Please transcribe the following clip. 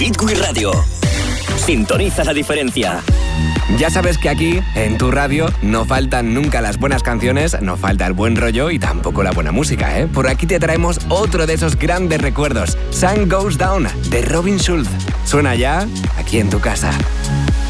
Hit Quiz Radio. Sintoniza la diferencia. Ya sabes que aquí, en tu radio, no faltan nunca las buenas canciones, no falta el buen rollo y tampoco la buena música, ¿eh? Por aquí te traemos otro de esos grandes recuerdos, Sun Goes Down, de Robin Schulz. Suena ya aquí en tu casa.